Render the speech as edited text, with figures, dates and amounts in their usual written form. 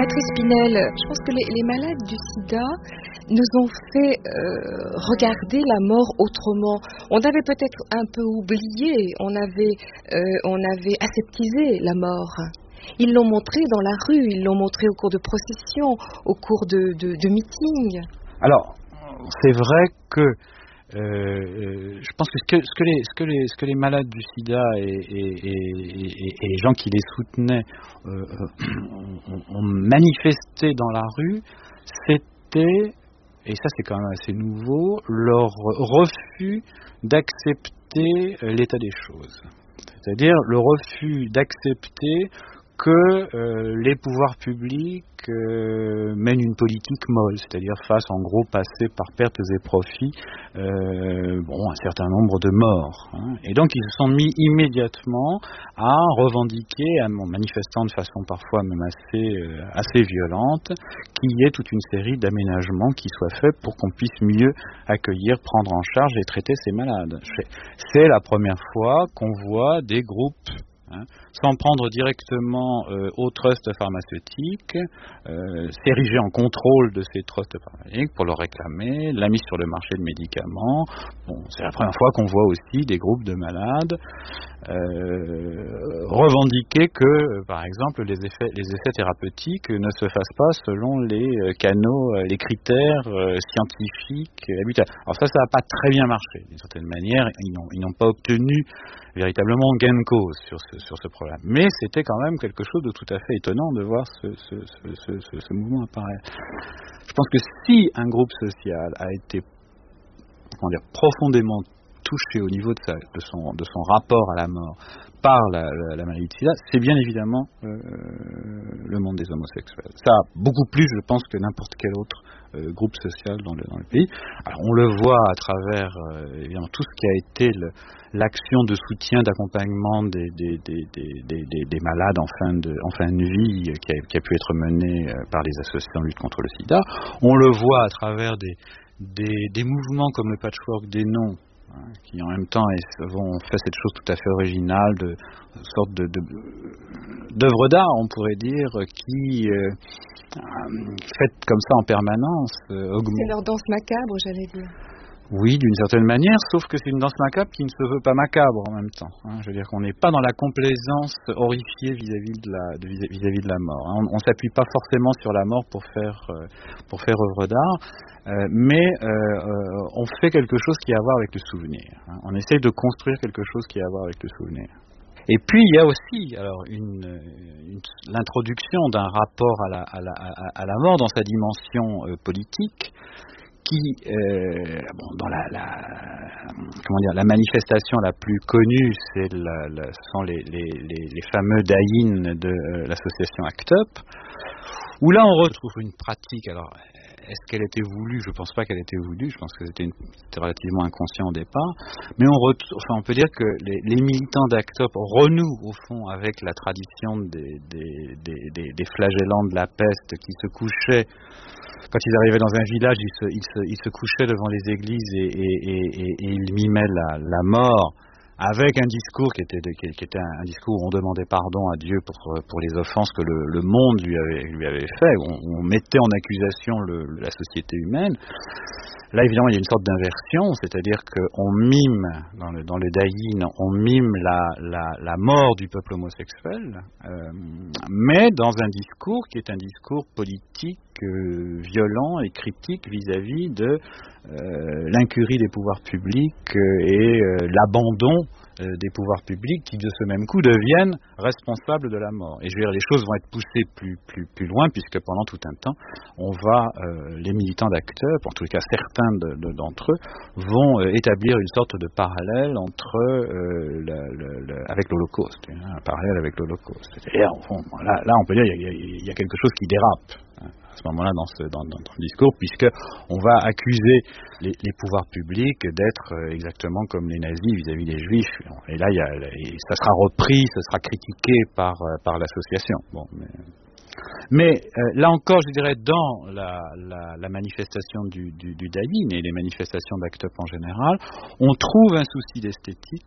Patrice Pinel, je pense que les malades du sida nous ont fait regarder la mort autrement. On avait peut-être un peu oublié, on avait aseptisé la mort. Ils l'ont montré dans la rue, ils l'ont montré au cours de processions, au cours de meetings. Alors, c'est vrai que je pense que ce que les malades du sida et les gens qui les soutenaient ont manifesté dans la rue, c'était, et ça c'est quand même assez nouveau, leur refus d'accepter l'état des choses. C'est-à-dire le refus d'accepter que les pouvoirs publics mènent une politique molle, c'est-à-dire fassent en gros passer par pertes et profits un certain nombre de morts. Et donc ils se sont mis immédiatement à revendiquer, en manifestant de façon parfois même assez violente, qu'il y ait toute une série d'aménagements qui soient faits pour qu'on puisse mieux accueillir, prendre en charge et traiter ces malades. C'est la première fois qu'on voit des groupes s'en prendre directement aux trusts pharmaceutiques, s'ériger en contrôle de ces trusts pharmaceutiques pour leur réclamer la mise sur le marché de médicaments. Bon, c'est la première fois qu'on voit aussi des groupes de malades revendiquer que, par exemple, les essais thérapeutiques ne se fassent pas selon les canaux, les critères scientifiques habituels. Alors ça n'a pas très bien marché. D'une certaine manière, ils n'ont pas obtenu véritablement gain de cause sur ce problème. Mais c'était quand même quelque chose de tout à fait étonnant de voir ce mouvement apparaître. Je pense que si un groupe social a été profondément touché au niveau de son rapport à la mort par la maladie de sida, c'est bien évidemment le monde des homosexuels. Ça, beaucoup plus, je pense, que n'importe quel autre groupe social dans le pays. Alors, on le voit à travers évidemment tout ce qui a été l'action de soutien, d'accompagnement des malades en fin de vie qui a pu être menée par les associations de lutte contre le sida. On le voit à travers des mouvements comme le patchwork des noms, qui en même temps ont fait cette chose tout à fait originale, de sorte d'œuvre d'art, on pourrait dire, qui faite comme ça en permanence augmente. C'est leur danse macabre, j'allais dire. Oui, d'une certaine manière, sauf que c'est une danse macabre qui ne se veut pas macabre en même temps. Je veux dire qu'on n'est pas dans la complaisance horrifiée vis-à-vis de la mort. On ne s'appuie pas forcément sur la mort pour faire œuvre d'art, mais on fait quelque chose qui a à voir avec le souvenir. On essaye de construire quelque chose qui a à voir avec le souvenir. Et puis il y a aussi l'introduction d'un rapport à la mort dans sa dimension politique, qui, dans la manifestation la plus connue, ce sont les fameux die-in de l'association ACT UP, où là on retrouve une pratique. Alors, est-ce qu'elle était voulue ? Je ne pense pas qu'elle était voulue. Je pense que c'était relativement inconscient au départ. Mais on peut dire que les militants d'ACT UP renouent au fond avec la tradition des flagellants de la peste qui se couchaient. Quand ils arrivaient dans un village, ils se couchaient devant les églises et ils mimaient la mort, avec un discours qui était un discours où on demandait pardon à Dieu pour les offenses que le monde lui avait fait. On mettait en accusation la société humaine. Là, évidemment, il y a une sorte d'inversion, c'est-à-dire qu'on mime, dans le die-in, on mime la mort du peuple homosexuel, mais dans un discours qui est un discours politique, violent et critique vis-à-vis de l'incurie des pouvoirs publics et l'abandon des pouvoirs publics qui, de ce même coup, deviennent responsables de la mort. Et je veux dire, les choses vont être poussées plus loin, puisque pendant tout un temps, les militants d'ACT UP, en tout cas certains d'entre eux, vont établir une sorte de parallèle avec l'Holocauste, un parallèle avec l'Holocauste. C'est-à-dire, là, on peut dire qu'il y a quelque chose qui dérape à ce moment-là dans le discours, puisque on va accuser les pouvoirs publics d'être exactement comme les nazis vis-à-vis des juifs. Et là, ça sera repris, ça sera critiqué par l'association. Bon, mais là encore, je dirais, dans la manifestation du die-in et les manifestations d'ACT UP en général, on trouve un souci d'esthétique